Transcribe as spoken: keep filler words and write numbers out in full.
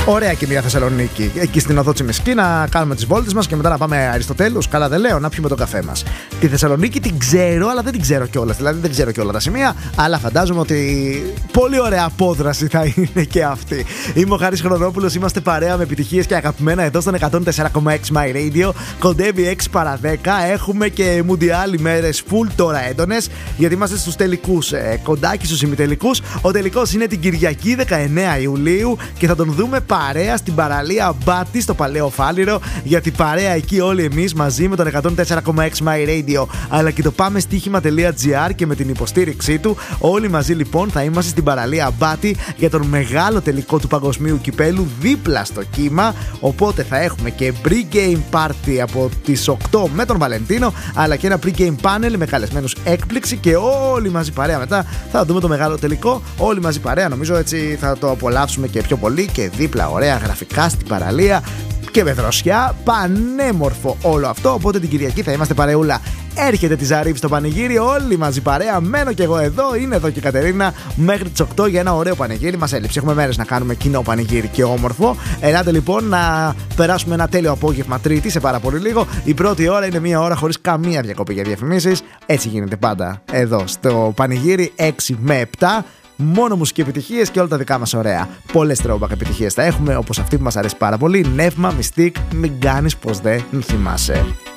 Ωραία και μια Θεσσαλονίκη. Εκεί στην οδό Τσιμισκή να κάνουμε τις βόλτες μας και μετά να πάμε Αριστοτέλους. Καλά, δεν λέω, να πιούμε τον καφέ μας. Τη Θεσσαλονίκη την ξέρω, αλλά δεν την ξέρω κιόλας. Δηλαδή δεν ξέρω κιόλα τα σημεία, αλλά φαντάζομαι ότι πολύ ωραία απόδραση θα είναι και αυτή. Είμαι ο Χάρης Χρονόπουλος, είμαστε παρέα με επιτυχίες και αγαπημένα εδώ στον εκατόν τέσσερα κόμμα έξι My Radio. Κοντεύει έξι παρά δέκα. Έχουμε και μουντιάλ ημέρες full τώρα έντονες, γιατί είμαστε στους τελικούς. Ε, κοντάκι στους ημιτελικούς. Ο τελικός είναι την Κυριακή δεκαεννέα Ιουλίου και θα τον δούμε παρέα στην παραλία Μπάτη στο Παλαιό Φάληρο. Γιατί παρέα εκεί όλοι εμείς μαζί με τον εκατόν τέσσερα κόμμα έξι My Radio αλλά και το πάμε στοίχημα τελεία τζι άρ και με την υποστήριξή του, όλοι μαζί λοιπόν θα είμαστε στην παραλία Μπάτη για τον μεγάλο τελικό του Παγκοσμίου Κυπέλου δίπλα στο κύμα. Οπότε θα έχουμε και pre-game party από τις οκτώ με τον Βαλεντίνο, αλλά και ένα pre-game panel με καλεσμένους έκπληξη και όλοι μαζί παρέα μετά θα δούμε το μεγάλο τελικό. Όλοι μαζί παρέα, νομίζω έτσι θα το απολαύσουμε και πιο πολύ και δίπλα ωραία γραφικά στην παραλία και με δροσιά, πανέμορφο όλο αυτό. Οπότε την Κυριακή θα είμαστε παρεούλα. Έρχεται τη Ζαρίβη στο πανηγύρι, όλοι μαζί παρέα. Μένω κι εγώ εδώ, είναι εδώ και η Κατερίνα μέχρι τις οκτώ για ένα ωραίο πανηγύρι. Μας έλειψε, έχουμε μέρες να κάνουμε κοινό πανηγύρι και όμορφο. Ελάτε λοιπόν να περάσουμε ένα τέλειο απόγευμα Τρίτη σε πάρα πολύ λίγο. Η πρώτη ώρα είναι μια ώρα χωρίς καμία διακοπή για διαφημίσεις. Έτσι γίνεται πάντα εδώ στο πανηγύρι έξι με επτά. Μόνο μουσική επιτυχίες και όλα τα δικά μας ωραία. Πολλές throwback επιτυχίες θα έχουμε, όπως αυτή που μας αρέσει πάρα πολύ. Νεύμα, Mystique, μην κάνεις πως δεν θυμάσαι.